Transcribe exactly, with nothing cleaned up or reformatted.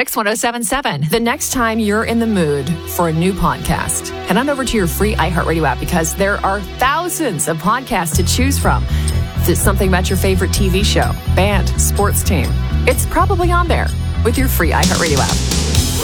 six, one oh seven seven. The next time you're in the mood for a new podcast, head on over to your free iHeartRadio app because there are thousands of podcasts to choose from. If it's something about your favorite T V show, band, sports team, it's probably on there with your free iHeartRadio app.